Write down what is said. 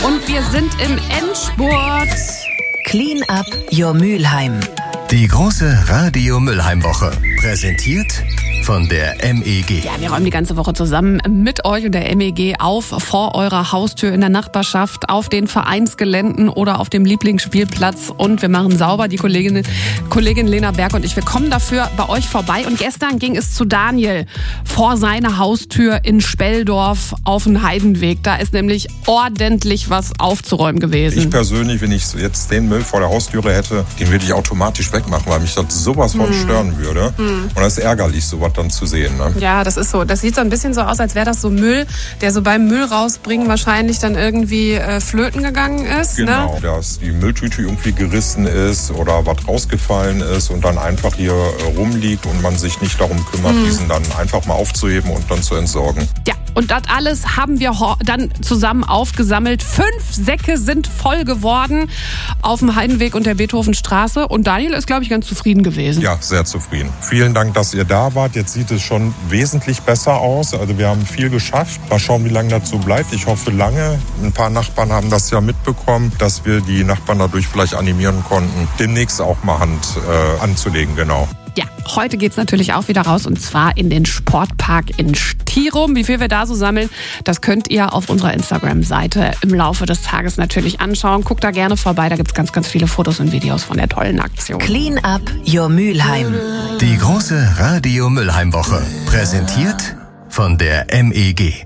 Und wir sind im Endspurt. Clean up your Mülheim. Die große Radio-Mülheim-Woche. Präsentiert von der MEG. Ja, wir räumen die ganze Woche zusammen mit euch und der MEG auf, vor eurer Haustür, in der Nachbarschaft, auf den Vereinsgeländen oder auf dem Lieblingsspielplatz. Und wir machen sauber, die Kollegin Lena Berg und ich. Wir kommen dafür bei euch vorbei. Und gestern ging es zu Daniel vor seiner Haustür in Speldorf auf den Heidenweg. Da ist nämlich ordentlich was aufzuräumen gewesen. Ich persönlich, wenn ich jetzt den Müll vor der Haustüre hätte, den würde ich automatisch wegmachen, weil mich das sowas von stören würde. Und das ist ärgerlich, sowas dann zu sehen. Ne? Ja, das ist so. Das sieht so ein bisschen so aus, als wäre das so Müll, der so beim Müll rausbringen wahrscheinlich dann irgendwie flöten gegangen ist. Genau, ne? Dass die Mülltüte irgendwie gerissen ist oder was rausgefallen ist und dann einfach hier rumliegt und man sich nicht darum kümmert, diesen dann einfach mal aufzuheben und dann zu entsorgen. Ja, und das alles haben wir dann zusammen aufgesammelt. 5 Säcke sind voll geworden auf dem Heidenweg und der Beethovenstraße. Und Daniel ist, glaube ich, ganz zufrieden gewesen. Ja, sehr zufrieden. Vielen Dank, dass ihr da wart. Jetzt sieht es schon wesentlich besser aus. Also wir haben viel geschafft. Mal schauen, wie lange dazu bleibt. Ich hoffe lange. Ein paar Nachbarn haben das ja mitbekommen, dass wir die Nachbarn dadurch vielleicht animieren konnten, demnächst auch mal Hand anzulegen, genau. Ja, heute geht's natürlich auch wieder raus und zwar in den Sportpark in Stirum. Wie viel wir da so sammeln, das könnt ihr auf unserer Instagram-Seite im Laufe des Tages natürlich anschauen. Guckt da gerne vorbei, da gibt's ganz, ganz viele Fotos und Videos von der tollen Aktion. Clean up your Mülheim. Die große Radio-Mülheim-Woche. Präsentiert von der MEG.